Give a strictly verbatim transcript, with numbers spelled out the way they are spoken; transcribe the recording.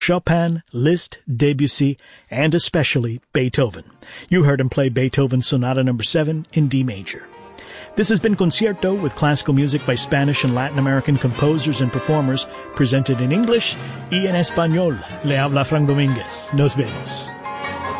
Chopin, Liszt, Debussy, and especially Beethoven. You heard him play Beethoven's Sonata number seven in D major. This has been Concierto with classical music by Spanish and Latin American composers and performers, presented in English y en español. Le habla Frank Domínguez. Nos vemos.